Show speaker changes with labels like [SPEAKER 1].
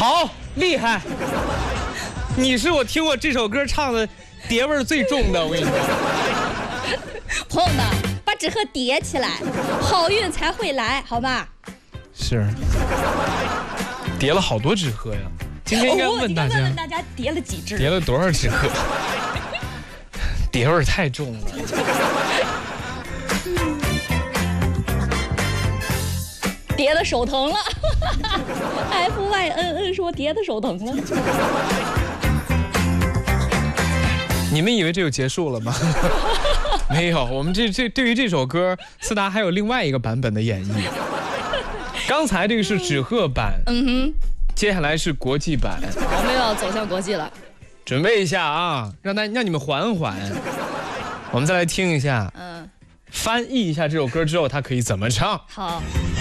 [SPEAKER 1] 好，厉害！你是我听过这首歌唱的碟味最重的，我跟你说。
[SPEAKER 2] 朋友们，把纸鹤叠起来，好运才会来，好吧？
[SPEAKER 1] 是，叠了好多纸鹤呀。今天应该问大家，
[SPEAKER 2] 问大家叠了几只？
[SPEAKER 1] 叠了多少纸鹤？碟味太重了。
[SPEAKER 2] 叠的手疼了，FYNN 说叠的手疼了。
[SPEAKER 1] 你们以为这就结束了吗？没有，我们这对于这首歌，思达还有另外一个版本的演绎。刚才这个是纸鹤版，接下来是国际版，
[SPEAKER 2] 我们又要走向国际了。
[SPEAKER 1] 准备一下啊，让你们缓缓，我们再来听一下，翻译一下这首歌之后，它可以怎么唱？
[SPEAKER 2] 好。